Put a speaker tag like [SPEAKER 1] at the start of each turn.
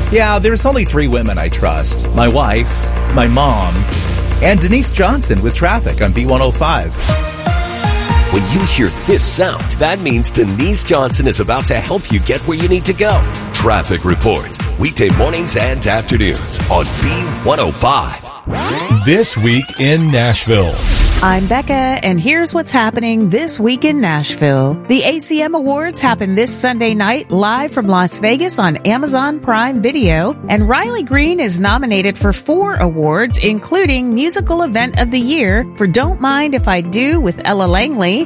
[SPEAKER 1] Yeah, there's only 3 women I trust. My wife, my mom, and Denise Johnson with traffic on B105.
[SPEAKER 2] When you hear this sound, that means Denise Johnson is about to help you get where you need to go. Traffic reports, weekday mornings and afternoons on B105.
[SPEAKER 3] This week in Nashville.
[SPEAKER 4] I'm Becca, and here's what's happening this week in Nashville. The ACM Awards happen this Sunday night live from Las Vegas on Amazon Prime Video, and Riley Green is nominated for 4 awards, including Musical Event of the Year for Don't Mind If I Do with Ella Langley,